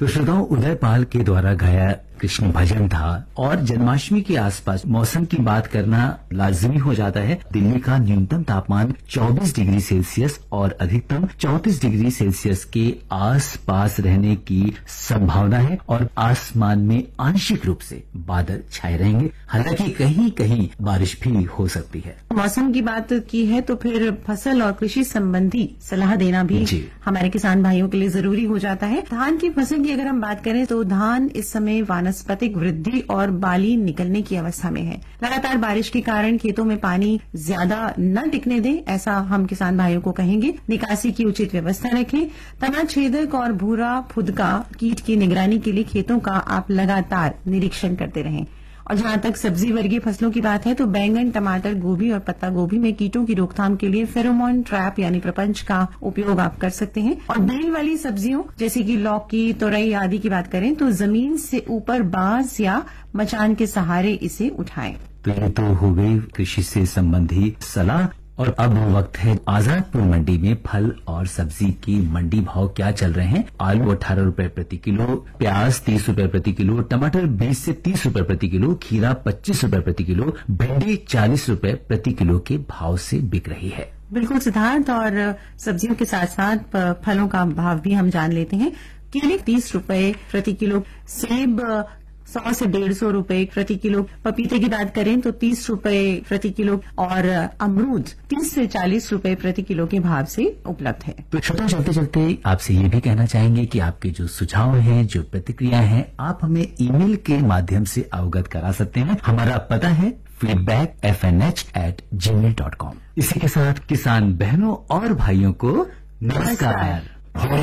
तो श्रोताओं, उदय पाल के द्वारा गाया कृष्ण भजन था। और जन्माष्टमी के आसपास मौसम की बात करना लाजमी हो जाता है। दिल्ली का न्यूनतम तापमान 24 डिग्री सेल्सियस और अधिकतम 34 डिग्री सेल्सियस के आसपास रहने की संभावना है और आसमान में आंशिक रूप से बादल छाए रहेंगे। हालांकि कहीं कहीं बारिश भी हो सकती है। मौसम की बात की है तो फिर फसल और कृषि संबंधी सलाह देना भी हमारे किसान भाइयों के लिए जरूरी हो जाता है। धान की फसल की अगर हम बात करें तो धान इस समय वानस्पतिक वृद्धि और बाली निकलने की अवस्था में है। लगातार बारिश के कारण खेतों में पानी ज्यादा न टिकने दें, ऐसा हम किसान भाइयों को कहेंगे। निकासी की उचित व्यवस्था रखें। तना छेदक और भूरा फुदका कीट की निगरानी के लिए खेतों का आप लगातार निरीक्षण करते रहें। और जहां तक सब्जी वर्गीय फसलों की बात है तो बैंगन, टमाटर, गोभी और पत्ता गोभी में कीटों की रोकथाम के लिए फेरोमोन ट्रैप यानी प्रपंच का उपयोग आप कर सकते हैं। और बेल वाली सब्जियों जैसे कि लौकी, तोरई आदि की बात करें तो जमीन से ऊपर बांस या मचान के सहारे इसे उठाएं। तो ये तो हो गई कृषि से संबंधी सलाह। और अब वक्त है आजादपुर मंडी में फल और सब्जी की मंडी भाव क्या चल रहे हैं। आलू 18 रुपए प्रति किलो, प्याज 30 रुपए प्रति किलो, टमाटर 20 से 30 रुपए प्रति किलो, खीरा 25 रुपए प्रति किलो, भिंडी 40 रुपए प्रति किलो के भाव से बिक रही है। बिल्कुल सिद्धार्थ, और सब्जियों के साथ साथ फलों का भाव भी हम जान लेते हैं। केले 30 रुपए प्रति किलो, सेब 100 से 150 रुपए प्रति किलो, पपीते की बात करें तो 30 रुपए प्रति किलो और अमरूद 30 से 40 रुपए प्रति किलो के भाव से उपलब्ध है। तो छोटा चलते चलते आपसे ये भी कहना चाहेंगे कि आपके जो सुझाव हैं, जो प्रतिक्रिया हैं, आप हमें ईमेल के माध्यम से अवगत करा सकते हैं। हमारा पता है feedbackfnh@gmail.com। इसी के साथ किसान बहनों और भाइयों को नमस्कार।